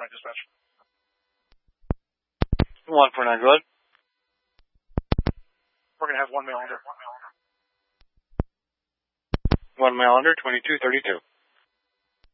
dispatch. 149, go ahead. We're going to have one mail under. One mail under, 2232.